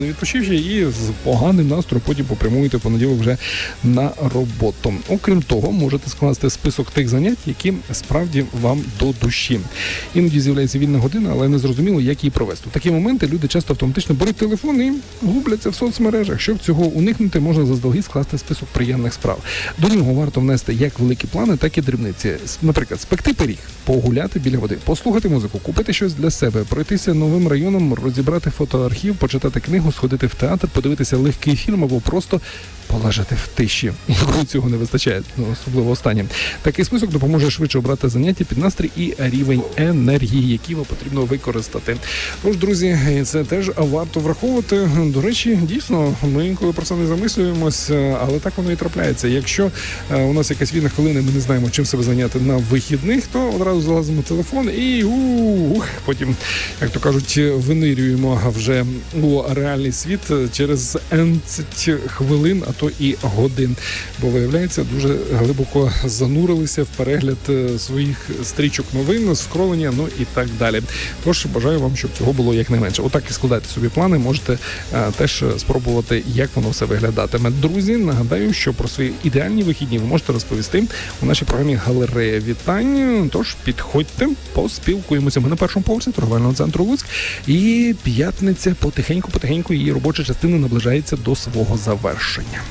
відпочивши і з поганим настроєм потім попрямуєте в понеділок вже на роботу. Окрім того, можете скласти список тих занять, які справді вам до душі. Іноді з'являється вільна година, але не зрозуміло, як її провести. В такі моменти люди часто автоматично беруть телефон і губляться в соцмережах. Щоб цього уникнути, можна заздалегідь скласти список приємних справ. До нього варто внести як великі плани, так і дрібниці. Наприклад, спекти пиріг, погуляти біля води, послухати музику, купити щось для себе, пройтися новим районом, розібрати фотоархів, почитати книгу, сходити в театр, подивитися легкий фільм або просто полежати в тиші. Коли цього не вистачає, особливо останнім. Такий список допоможе швидше обрати заняття під настрій і рівень енергії, які вам потрібно використати. Тож, друзі, це теж варто враховувати. До речі, дійсно, ми інколи про це не замислюємося, але так воно і трапляється. Якщо у нас якась вільна хвилина, ми не знаємо, чим себе зайняти на вихідних, то одразу залазимо в телефон і потім, як то кажуть, винирюємо вже у реальний світ через 11 хвилин, а то і годин. Бо, виявляється, дуже глибоко занурилися в перегляд своїх стрічок новин, скролення, і так далі. Тож, бажаю вам, щоб цього було якнайменше. Отак і складайте собі плани, можете теж спробувати, як воно все виглядатиме. Друзі, нагадаю, що про свої ідеальні вихідні ви можете розповісти у нашій програмі «Галерея вітань». Тож, підходьте, поспілкуємося. Ми на першому поверсі торговельного центру Луцьк. І п'ятниця потихеньку її робоча частина наближається до свого завершення.